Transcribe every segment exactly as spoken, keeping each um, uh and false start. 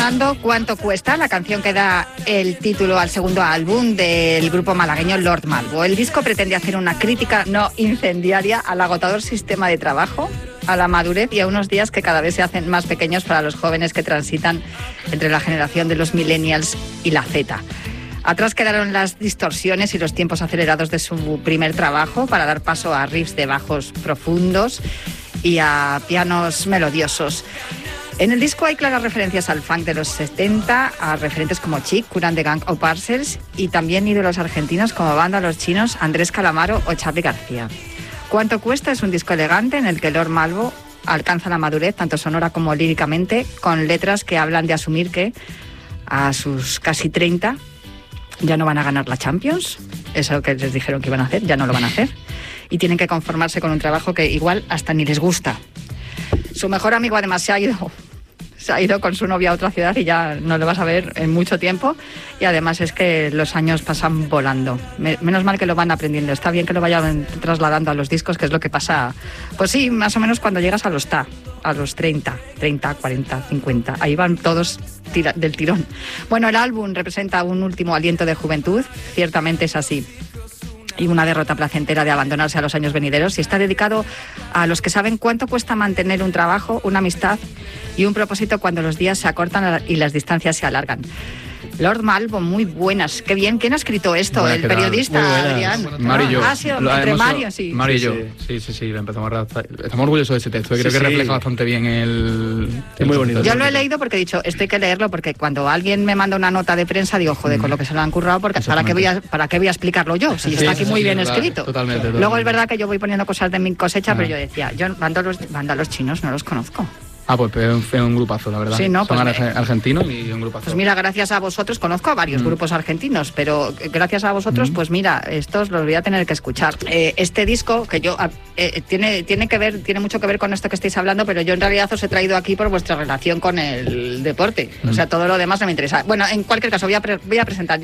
sonando ¿Cuánto cuesta?, la canción que da el título al segundo álbum del grupo malagueño Lord Malvo. El disco pretende hacer una crítica no incendiaria al agotador sistema de trabajo, a la madurez y a unos días que cada vez se hacen más pequeños para los jóvenes que transitan entre la generación de los millennials y la Z. Atrás quedaron las distorsiones y los tiempos acelerados de su primer trabajo para dar paso a riffs de bajos profundos y a pianos melodiosos. En el disco hay claras referencias al funk de los setenta, a referentes como Chic, Kool and the Gang o Parcels, y también ídolos argentinos como Banda Los Chinos, Andrés Calamaro o Charly García. ¿Cuánto cuesta? Es un disco elegante en el que Lord Malvo alcanza la madurez, tanto sonora como líricamente, con letras que hablan de asumir que a sus casi treinta ya no van a ganar la Champions, eso que les dijeron que iban a hacer, ya no lo van a hacer, y tienen que conformarse con un trabajo que igual hasta ni les gusta. Su mejor amigo además se ha ido, se ha ido con su novia a otra ciudad y ya no lo vas a ver en mucho tiempo, y además es que los años pasan volando. Menos mal que lo van aprendiendo, está bien que lo vayan trasladando a los discos, que es lo que pasa, pues sí, más o menos cuando llegas a los T A, a los treinta, treinta, cuarenta, cincuenta, ahí van todos tira, del tirón. Bueno, el álbum representa un último aliento de juventud, ciertamente es así, y una derrota placentera de abandonarse a los años venideros, y está dedicado a los que saben cuánto cuesta mantener un trabajo, una amistad y un propósito cuando los días se acortan y las distancias se alargan. Lord Malvo, muy buenas. Qué bien. ¿Quién ha escrito esto? Buenas, el periodista, Adrián. Mario y yo. Ah, sí, entre Mario, sí. Mario y sí, yo. sí. Sí, sí, sí. Lo empezamos a redactar. Estamos orgullosos de ese texto. Creo sí, que sí. refleja bastante bien el... Es muy bonito. Yo lo he leído porque he dicho, esto hay que leerlo, porque cuando alguien me manda una nota de prensa digo, joder, con lo que se lo han currado, porque ¿para qué voy a, para qué voy a explicarlo yo? Si Sí, está aquí sí, muy sí, bien claro, escrito. Totalmente, totalmente. Luego es verdad que yo voy poniendo cosas de mi cosecha, Ah. pero yo decía, yo Banda Los, Banda Los Chinos no los conozco. Ah, pues es un, un grupazo, la verdad. Sí, no, Son pues ar- me- argentinos y un grupazo. Pues mira, gracias a vosotros, conozco a varios mm. grupos argentinos, pero gracias a vosotros, mm. pues mira, estos los voy a tener que escuchar. Eh, este disco, que yo, eh, tiene, tiene que ver, tiene mucho que ver con esto que estáis hablando, pero yo en realidad os he traído aquí por vuestra relación con el deporte. Mm. O sea, todo lo demás no me interesa. Bueno, en cualquier caso, voy a, pre- voy a presentar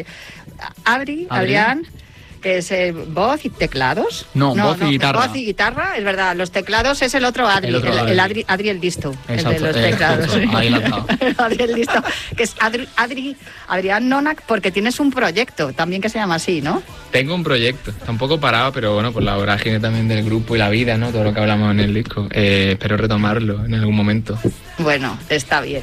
a Adri, Adrián, que es eh, voz y teclados. No, no voz y no, guitarra. Voz y guitarra, es verdad. Los teclados es el otro Adri, el, otro el, Adri. el Adri, Adri el listo, exacto, el de los eh, teclados. Sí. Ahí la Adri el listo, que es Adri, Adri, Adrián Nonac, porque tienes un proyecto también que se llama así, ¿no? Tengo un proyecto, está un poco parado, pero bueno, por la vorágine también del grupo y la vida, ¿no? Todo lo que hablamos en el disco. Eh, espero retomarlo en algún momento. Bueno, está bien.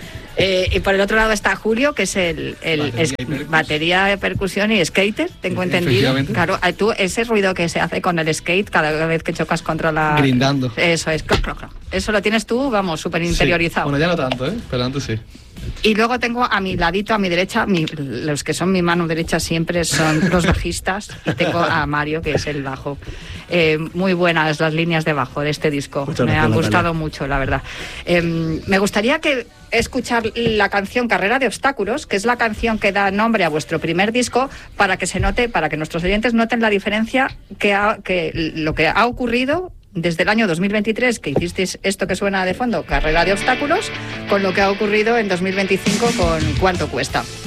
Eh, y por el otro lado está Julio, que es el, el batería, es, y batería de percusión y skater, tengo entendido. Claro, tú, ese ruido que se hace con el skate cada vez que chocas contra la... Grindando. Eso es, cloc, cloc, cloc. Eso lo tienes tú, vamos, súper interiorizado. Sí. Bueno, ya no tanto, ¿eh? Pero antes sí. Y luego tengo a mi ladito, a mi derecha, mi, los que son mi mano derecha siempre son los bajistas, y tengo a Mario, que es el bajo. Eh, muy buenas las líneas de bajo de este disco. Muchas me han gustado Natalia. mucho, la verdad. Eh, me gustaría que escuchar la canción Carrera de Obstáculos, que es la canción que da nombre a vuestro primer disco, para que se note, para que nuestros oyentes noten la diferencia que, ha, que lo que ha ocurrido desde el año dos mil veintitrés, que hicisteis esto que suena de fondo, Carrera de Obstáculos, con lo que ha ocurrido en dos mil veinticinco con ¿Cuánto cuesta?